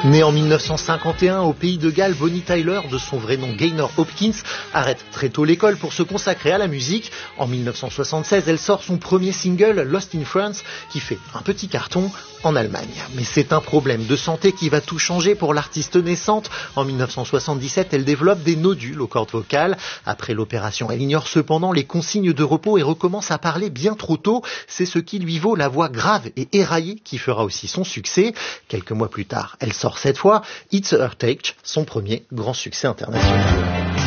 Née en 1951 au pays de Galles, Bonnie Tyler, de son vrai nom Gaynor Hopkins, arrête très tôt l'école pour se consacrer à la musique. En 1976, elle sort son premier single, Lost in France, qui fait un petit carton en Allemagne. Mais c'est un problème de santé qui va tout changer pour l'artiste naissante. En 1977, elle développe des nodules aux cordes vocales. Après l'opération, elle ignore cependant les consignes de repos et recommence à parler bien trop tôt. C'est ce qui lui vaut la voix grave et éraillée qui fera aussi son succès. Quelques mois plus tard, elle sort cette fois It's a Heartache, son premier grand succès international.